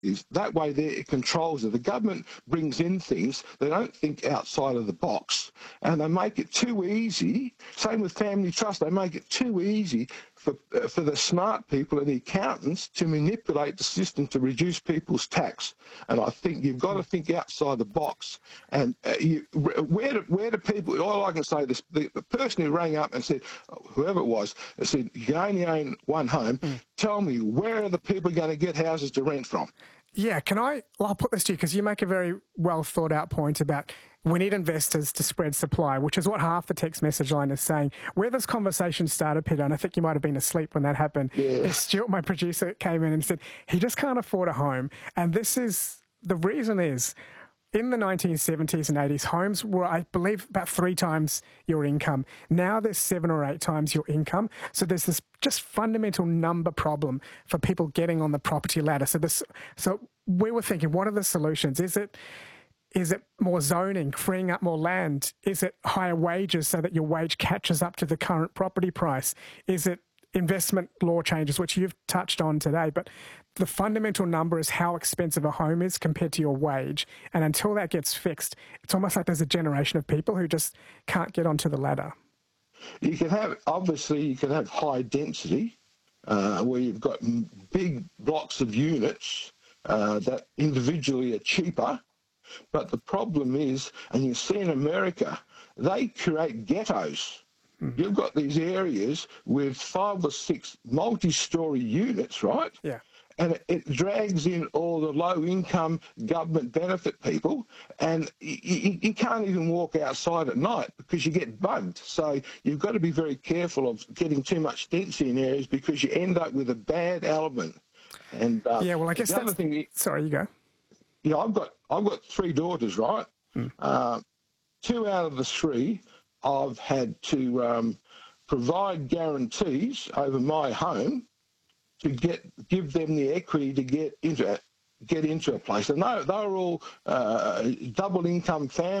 is that way there it controls it. The government brings in things, they don't think outside of the box, and they make it too easy. Same with family trust, they make it too easy for the smart people and the accountants to manipulate the system to reduce people's tax. And I think you've got to think outside the box. And where do people, all I can say, this, the person who rang up and said, whoever it was, said, you can only own one home, tell me, where are the people going to get houses to rent from? Yeah, I'll put this to you because you make a very well thought out point about we need investors to spread supply, which is what half the text message line is saying. Where this conversation started, Peter, and I think you might have been asleep when that happened, Stuart, my producer, came in and said, he just can't afford a home. And the reason is, in the 1970s and 80s, homes were, I believe, about 3 times your income. Now they're 7 or 8 times your income. So there's this just fundamental number problem for people getting on the property ladder. So we were thinking, what are the solutions? Is it more zoning, freeing up more land? Is it higher wages so that your wage catches up to the current property price? Is it investment law changes, which you've touched on today? But the fundamental number is how expensive a home is compared to your wage. And until that gets fixed, it's almost like there's a generation of people who just can't get onto the ladder. You can have high density, where you've got big blocks of units that individually are cheaper. But the problem is, and you see in America, they create ghettos. You've got these areas with 5 or 6 multi-storey units, right? Yeah. And it drags in all the low-income government benefit people, and you can't even walk outside at night because you get bugged. So you've got to be very careful of getting too much density in areas because you end up with a bad element. And yeah, well, I guess the other thing. Sorry, you go. Yeah, I've got 3 daughters, right? 2 out of the 3, I've had to provide guarantees over my home to give them the equity to get into a place. And they were all double income families.